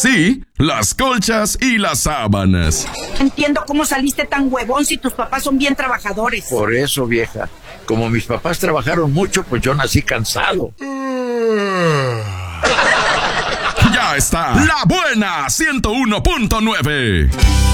sí, las colchas y las sábanas. Entiendo cómo saliste tan huevón si tus papás son bien trabajadores. Por eso, vieja, como mis papás trabajaron mucho, pues yo nací cansado. Ya está, La Buena 101.9.